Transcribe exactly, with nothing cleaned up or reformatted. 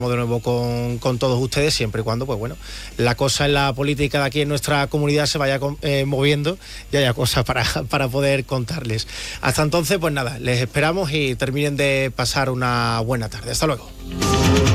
de nuevo con, con todos ustedes, siempre y cuando, pues bueno, la cosa en la política de aquí en nuestra comunidad se vaya eh, moviendo y haya cosas para, para poder contarles. Hasta entonces, pues nada, les esperamos y terminen de pasar una buena tarde. Hasta luego.